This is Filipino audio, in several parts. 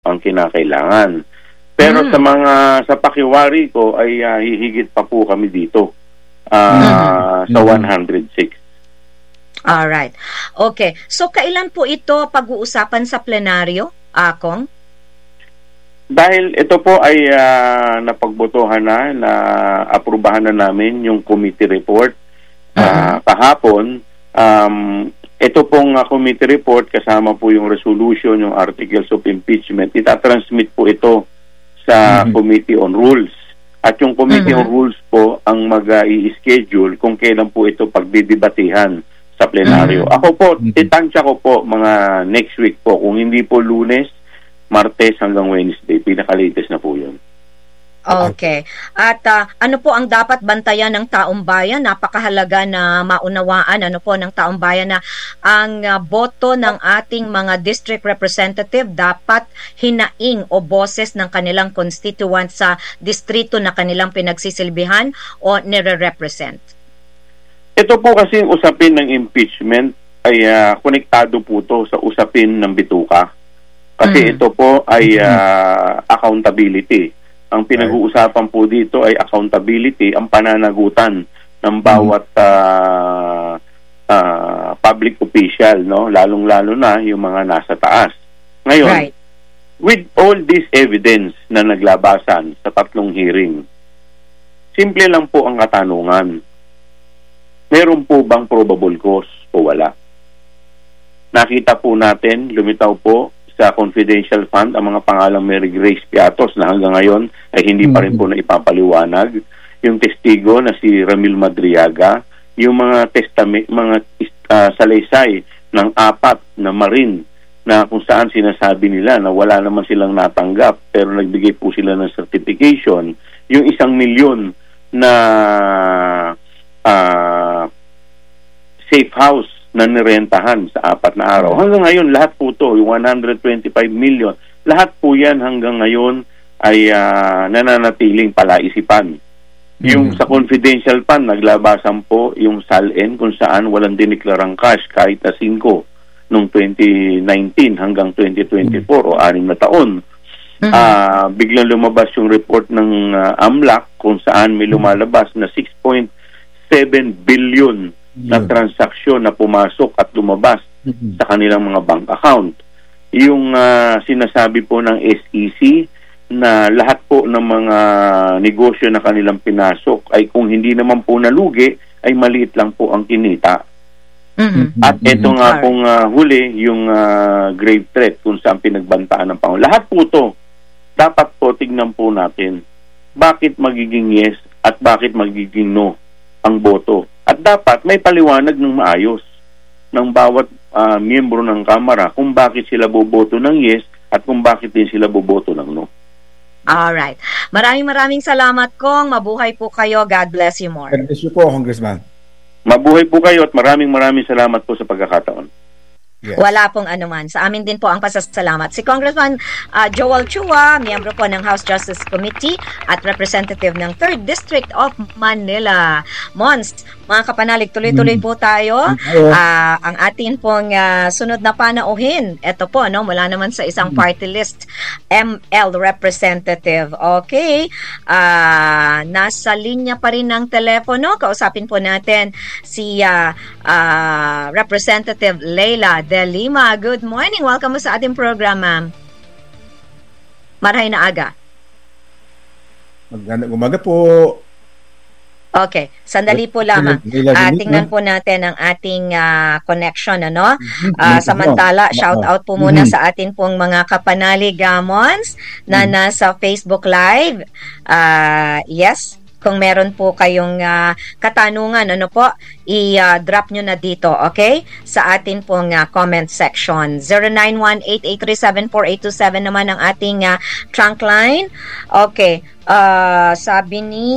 ang kinakailangan. Pero sa pakiwari ko ay hihigit pa po kami dito sa 106. Alright. Okay. So, kailan po ito pag-uusapan sa plenaryo, Kong? Dahil ito po ay napagbotohan na aprubahan na namin yung committee report kahapon. Ito pong committee report kasama po yung resolution, yung articles of impeachment. Itatransmit po ito sa Committee on Rules. At yung Committee on Rules po ang mag-i-schedule kung kailan po ito pagdidebatehan sa plenaryo. Ako po, titansya ko po mga next week po. Kung hindi po Lunes, Martes hanggang Wednesday. Pinaka-latest na po yun. Okay. At ano po ang dapat bantayan ng taong bayan? Napakahalaga na maunawaan ng taong bayan na ang boto ng ating mga district representative dapat hinaing o boses ng kanilang constituent sa distrito na kanilang pinagsisilbihan o nire-represent. Ito po kasi usapin ng impeachment ay konektado po to sa usapin ng bituka. Kasi ito po ay accountability. Ang pinag-uusapan po dito ay accountability, ang pananagutan ng bawat public official, no? Lalong-lalo na yung mga nasa taas. Ngayon, with all this evidence na naglabasan sa tatlong hearing, simple lang po ang katanungan. Meron po bang probable cause o wala? Nakita po natin, lumitaw po sa confidential fund ang mga pangalang Mary Grace Piatos na hanggang ngayon ay hindi pa rin po na ipapaliwanag. Yung testigo na si Ramil Madriaga, yung mga salaysay ng 4 na marine na kung saan sinasabi nila na wala naman silang natanggap pero nagbigay po sila ng certification, yung 1 milyon na safe house na nirentahan sa 4 na araw. Hanggang ngayon, lahat po ito, yung 125 million, lahat po yan hanggang ngayon ay nananatiling palaisipan. Yung sa confidential fund, naglabasan po yung SALN kung saan walang diniklarang cash kahit na 5 noong 2019 hanggang 2024 o 6 na taon. Biglang lumabas yung report ng AMLAC kung saan may lumalabas na 6.7 billion na transaksyon na pumasok at lumabas sa kanilang mga bank account. Yung sinasabi po ng SEC na lahat po ng mga negosyo na kanilang pinasok ay kung hindi naman po nalugi, ay maliit lang po ang kinita. At ito nga pong huli, yung grave threat kung saan pinagbantaan ng Pangulo. Lahat po to, dapat po tignan po natin bakit magiging yes at bakit magiging no ang boto. At dapat may paliwanag ng maayos ng bawat miyembro ng Kamara kung bakit sila boboto ng yes at kung bakit din sila boboto ng no. Alright. Maraming salamat, Kong. Mabuhay po kayo. God bless you more. God bless you po, Congressman. Mabuhay po kayo at maraming salamat po sa pagkakataon. Yes. Wala pong anuman. Sa amin din po ang pasasalamat. Si Congressman Joel Chua, miyembro po ng House Justice Committee at representative ng 3rd District of Manila. Mons, mga kapanalig, tuloy-tuloy po tayo. Ang atin pong sunod na panauhin, ito po, no, mula naman sa isang party list, ML representative. Okay. Nasa linya pa rin ng telepono. Kausapin po natin si Representative Leila De Lima. Good morning. Welcome sa ating program, ma'am. Marahay na aga. Magandang umaga po. Okay. Sandali po lamang. Tingnan po natin ang ating connection, ano? Samantala, shout out po muna sa atin pong mga kapanalig Mons na nasa Facebook Live. Yes. Kung meron po kayong katanungan, ano po, i-drop nyo na dito, okay? Sa atin pong comment section. 0918-837-4827 naman ang ating trunk line. Okay. Sabi ni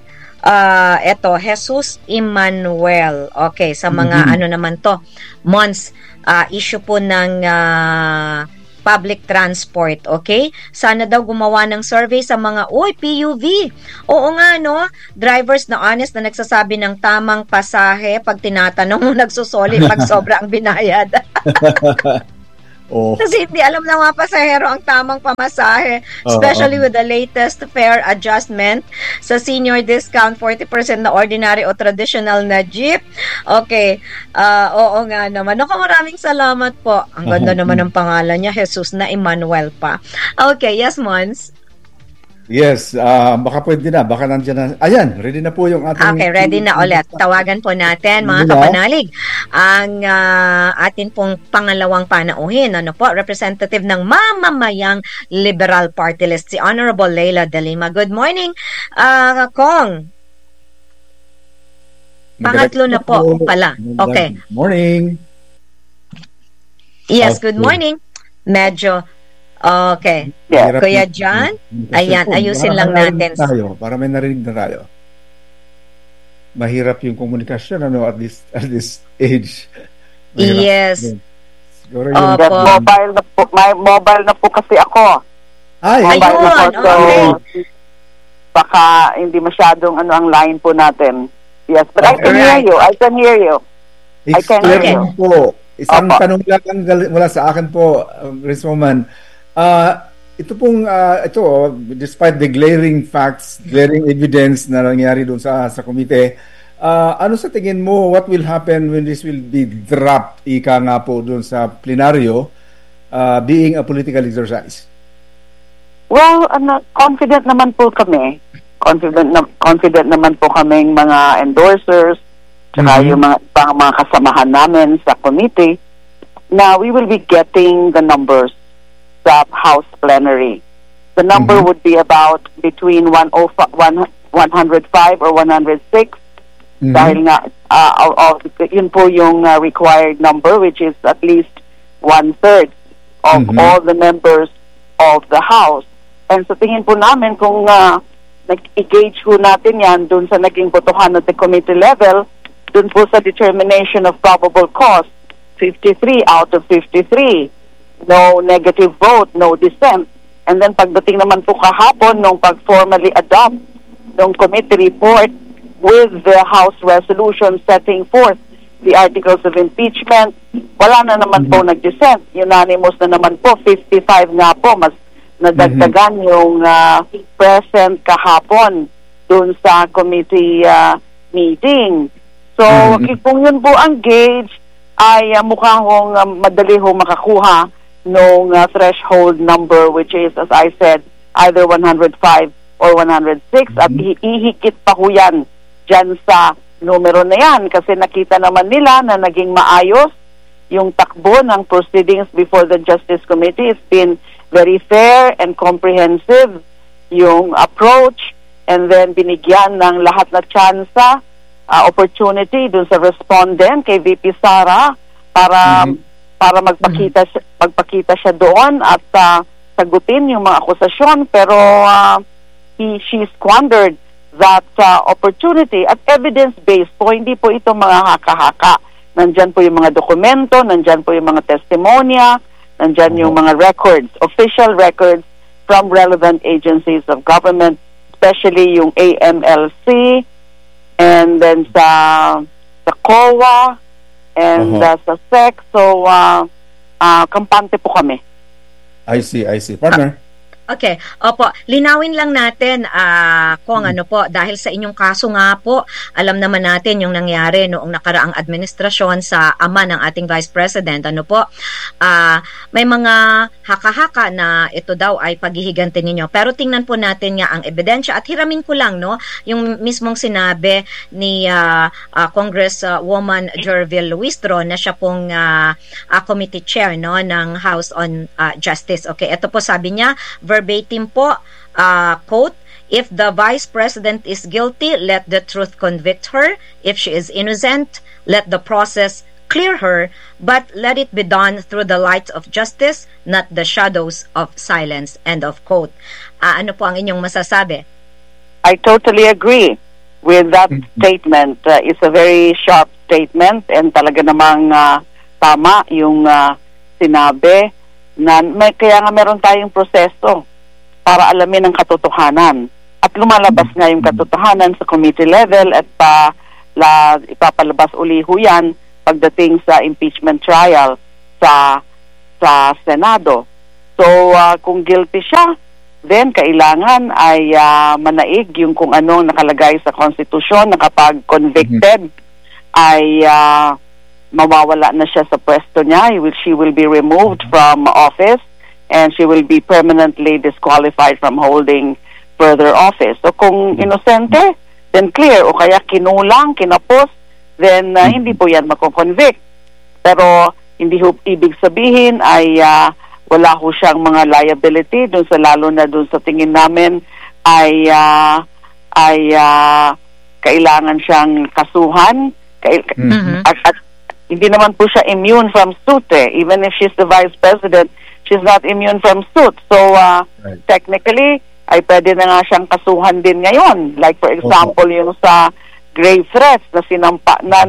eto, Jesus Emmanuel. Okay, sa mga ano naman to, Mons, issue po ng public transport, okay? Sana daw gumawa ng survey sa mga, PUV. Oo nga, no? Drivers na honest na nagsasabi ng tamang pasahe pag tinatanong mo nagsusoli pag sobra ang binayad. Kasi hindi alam ng mga pasahero ang tamang pamasahe, especially with the latest fare adjustment sa senior discount, 40% na ordinary o traditional na jeep. Okay, oo nga naman. Naku, maraming salamat po. Ang ganda naman ng pangalan niya, Jesus na Emmanuel pa. Okay, yes, Mons? Yes, baka pwede na, baka nandiyan na. Ayan, ready na po yung ating... Okay, ready na ulit. Tawagan po natin, mga kapanalig, ang atin pong pangalawang panauhin. Ano po, representative ng Mamamayang Liberal Party List, si Honorable Leila De Lima. Good morning, Kong. Pangatlo na po pala. Okay. Morning. Yes, good morning. Medyo... Okay. Yeah. Kuya John, ayan, ayusin lang natin. Para may narinig na tayo. Mahirap yung komunikasyon at this age. Mahirap. Yes. Mobile na po kasi ako. Ay, ayun. Okay. Baka hindi masyadong ang line po natin. Yes, but I can hear you. I can hear you. I can hear you. Po. Isang tanong lang mula sa akin po, Congresswoman. Ito pong despite the glaring facts, glaring evidence na nangyari doon sa komite, ano sa tingin mo, what will happen when this will be dropped, ika nga po doon sa plenaryo, being a political exercise? Well, confident naman po kami. Confident naman po kaming mga endorsers, tsaka yung mga kasamahan namin sa committee, na we will be getting the numbers sa House plenary. The number would be about between 105 or 106 dahil nga yun po yung required number, which is at least 1/3 of all the members of the House. And sa tingin po namin kung nag-engage po natin yan dun sa naging botohan at the committee level, dun po sa determination of probable cause, 53 out of 53. No negative vote, no dissent. And then pagdating naman po kahapon nung pag-formally adopt ng committee report with the House resolution setting forth the articles of impeachment, wala na naman po nag-dissent. Unanimous na naman po, 55 nga po, mas nadagdagan yung present kahapon dun sa committee meeting. So, kung yun po ang gauge, ay mukhang madali ho makakuha nung threshold number, which is, as I said, either 105 or 106, at ihikit pa ho yan dyan sa numero na yan, kasi nakita naman nila na naging maayos yung takbo ng proceedings before the Justice Committee. It's been very fair and comprehensive yung approach, and then binigyan ng lahat na tsansa, opportunity dun sa respondent kay VP Sara para magpakita siya doon at sagutin yung mga akusasyon, pero she squandered that opportunity at evidence-based po, hindi po ito mga haka-haka. Nandyan po yung mga dokumento, nandyan po yung mga testimonya, nandyan yung mga records, official records from relevant agencies of government, especially yung AMLC, and then sa COA, and sa SEC. So, kampante po kami. I see. Partner? Okay. Opo, linawin lang natin kung ano po, dahil sa inyong kaso nga po, alam naman natin yung nangyari noong nakaraang administrasyon sa ama ng ating Vice President. Ano po, may mga haka-haka na ito daw ay paghihiganti ninyo. Pero tingnan po natin nga ang ebidensya at hiramin ko lang, no, yung mismong sinabi ni Congresswoman Jervil Luistro na siya pong committee chair, no, ng House on Justice. Okay, ito po sabi niya, verbatim po, quote, "If the Vice President is guilty, let the truth convict her. If she is innocent, let the process clear her, but let it be done through the light of justice, not the shadows of silence." End of quote. Ano po ang inyong masasabi? I totally agree with that statement. It's a very sharp statement, and talaga namang tama yung sinabi na kaya nga meron tayong proseso para alamin ang katotohanan. At lumalabas nga yung katotohanan sa committee level at ipapalabas uli ho yan pagdating sa impeachment trial sa sa Senado. So, kung guilty siya, then kailangan ay manaig yung kung anong nakalagay sa konstitusyon na kapag convicted ay mawawala na siya sa pwesto niya. She will be removed from office and she will be permanently disqualified from holding further office. So kung inosente, then clear. O kaya kinulang, kinapos, then hindi po yan mako-convict. Pero hindi ho ibig sabihin ay wala ho siyang mga liability dun sa, lalo na dun sa tingin namin ay kailangan siyang kasuhan. At hindi naman po siya immune from suit. Even if she's the vice president, she's not immune from suit. So, technically, ay pwede na nga siyang kasuhan din ngayon. Like, for example, yung sa grave threats na sinampa na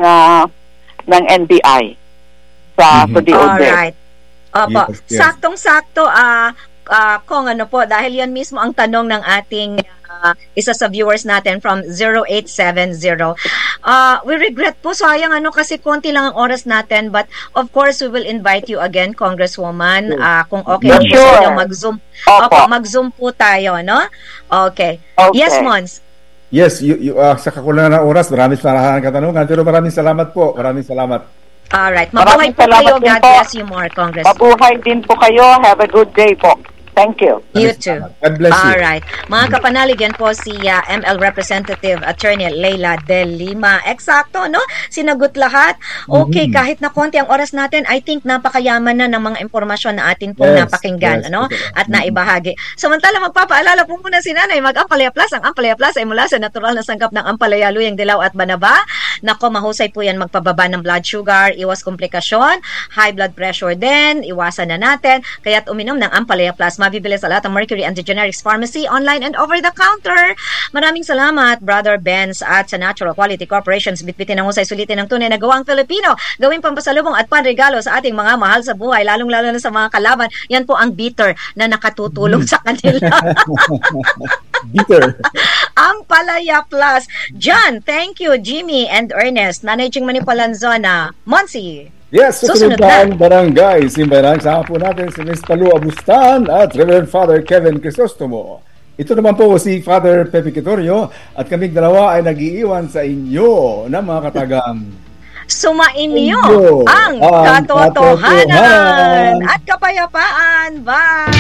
ng NBI sa DOJ. Alright. Opo. Yes. Saktong-sakto, kung ano po, dahil yan mismo ang tanong ng ating isa sa viewers natin from 0870. We regret po, sayang kasi konti lang ang oras natin, but of course we will invite you again, Congresswoman, kung okay po sa'yo mag-zoom. Opo, mag-zoom po tayo, no? Okay. Yes, Mons. Yes, sa kakulangan ng oras, maraming katanungan, pero maraming salamat po. Maraming salamat. Alright, mabuhay po kayo. God bless you more, Congresswoman. Mabuhay din po kayo. Have a good day po. Thank you. You too. God bless you. Alright. Mga kapanalig, yan po si ML Representative Attorney Leila De Lima. Eksakto, no? Sinagot lahat. Okay, kahit na konti ang oras natin, I think napakayaman na ng mga impormasyon na atin pong napakinggan, ano? At naibahagi. Samantala, magpapaalala po muna si Nanay, mag-Ampalaya Plus. Ang Ampalaya Plus ay mula sa natural na sangkap ng Ampalaya, Luyang, Dilaw at Banaba. Nako, mahusay po yan magpababa ng blood sugar, iwas komplikasyon, high blood pressure din, iwasan na natin. Kaya't uminom ng Ampalaya Plus. Mabibili sa lahat ng Mercury and the Generics Pharmacy, online and over the counter. Maraming salamat, Brother Benz at sa Natural Quality Corporations. Bitbitin ang husay, sulitin ng tunay na gawang Filipino. Gawing pampasalubong at panregalo sa ating mga mahal sa buhay, lalong-lalo na sa mga kalaban. Yan po ang bitter na nakatutulong sa kanila. Bitter. Ampalaya Plus. John, thank you. Jimmy and Ernest. Managing Manipalanzona. Monsi. Yes, susunod na ang barangay. Simbayan, sama po natin si Ms. Palu Abustan at Reverend Father Kevin Crisostomo. Ito naman po si Father Pepe Quitorio at kaming dalawa ay nag-iiwan sa inyo ng mga katagang sumainyo ang katotohanan at kapayapaan. Bye!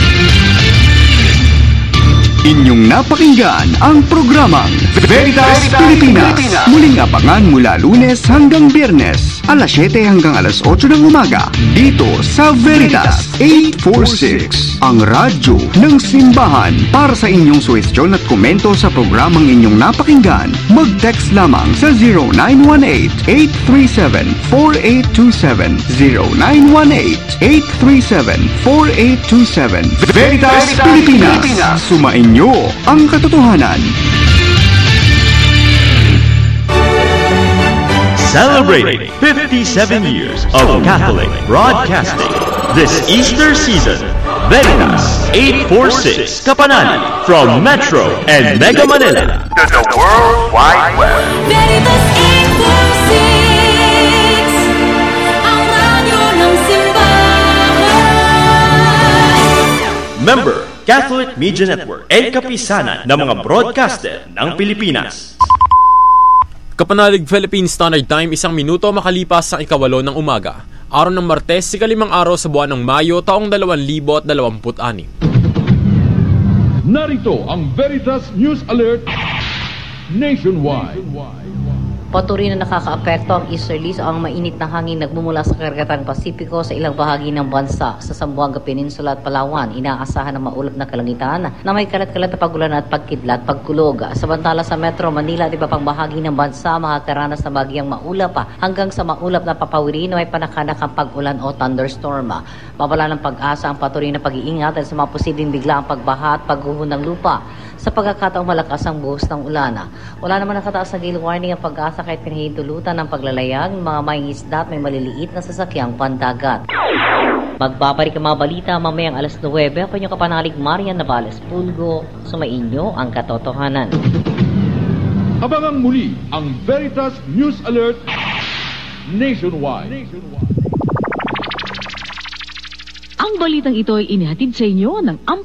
Inyong napakinggan ang programang Veritas Pilipinas. Muling abangan mula Lunes hanggang Biyernes, alas 7 hanggang alas 8 ng umaga, dito sa Veritas 846, ang radyo ng simbahan. Para sa inyong suwestyon at komento sa programang inyong napakinggan, mag-text lamang sa 0918-837-4827, 0918-837-4827. Veritas Pilipinas. Sumain nyo ang katotohanan. Celebrating 57 years of Catholic broadcasting this Easter season, Veritas 846 Kapanani from Metro and Mega Manila to the World Wide Web. Veritas 846, ang radyo ng simbahan. Member Catholic Media Network and kapisanan ng mga broadcaster ng Pilipinas. Kapanalig Philippine Standard Time, 1 minuto makalipas sa 8:08 ng umaga. Araw ng Martes, ikalimang araw sa buwan ng Mayo, taong 2026. Narito ang Veritas News Alert Nationwide. Patuloy na nakakaapekto ang easterlies o ang mainit na hangin nagmumula sa Karatang Pasipiko sa ilang bahagi ng bansa. Sa Zamboanga Peninsula at Palawan, inaasahan ng maulap na kalangitan na may kalat-kalat na pagulan at pagkidlat, pagkulog. Samantala sa Metro Manila at iba pang bahagi ng bansa, makakaranas na bagyang maulap hanggang sa maulap na papawiri na may panakanakang pag-ulan o thunderstorm. Mawala ng pag-asa ang patuloy na pag-iingat sa mga posibleng biglaang pagbaha at pagguho ng lupa. Sa pagkakataong malakas ang buhos ng ulan. Wala naman nakataas na gale warning ang pag-asa kahit pinahintulutan ng paglalayag ng mga mangingisda at may maliliit na sasakyang pandagat. Magbabalik ang mga balita mamayang alas 9. Ako yung kapanalig Marian Navales Pulgo. Sumainyo ang katotohanan. Abangang muli ang Veritas News Alert Nationwide. Ang balitang ito ay inihatid sa inyo ng